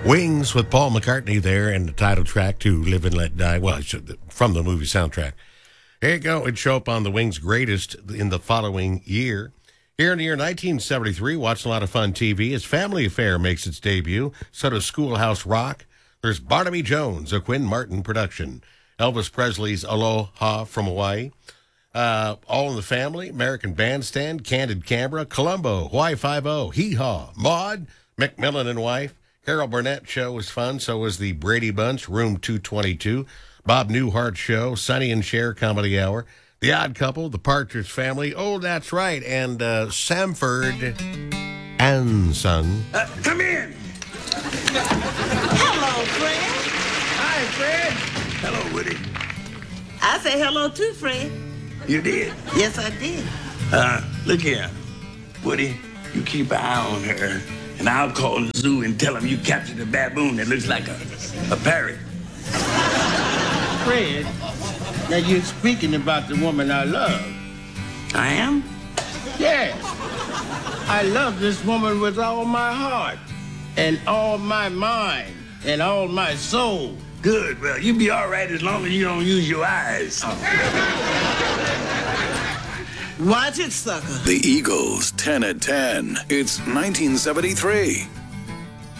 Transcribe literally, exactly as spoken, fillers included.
Wings with Paul McCartney there and the title track to Live and Let Die. Well, from the movie soundtrack. There you go. It'd show up on the Wings' greatest in the following year. Here in the year nineteen seventy-three, watching a lot of fun T V as Family Affair makes its debut. So does Schoolhouse Rock. There's Barnaby Jones, a Quinn Martin production. Elvis Presley's Aloha from Hawaii. Uh, All in the Family, American Bandstand, Candid Camera, Columbo, Hawaii Five-O, Hee Haw, Maude, Macmillan and Wife. Carol Burnett Show was fun. So was the Brady Bunch, Room two twenty-two. Bob Newhart Show, Sonny and Cher Comedy Hour. The Odd Couple, The Partridge Family. Oh, that's right. And uh, Sanford and Son. Uh, come in. Hello, Fred. Hi, Fred. Hello, Woody. I say hello too, Fred. You did? Yes, I did. Uh, look here. Woody, you keep an eye on her, and I'll call the zoo and tell them you captured a baboon that looks like a, a parrot. Fred, now you're speaking about the woman I love. I am? Yes. I love this woman with all my heart and all my mind and all my soul. Good. Well, you be all right as long as you don't use your eyes. Watch it, sucker. The Eagles, ten at ten. It's nineteen seventy-three.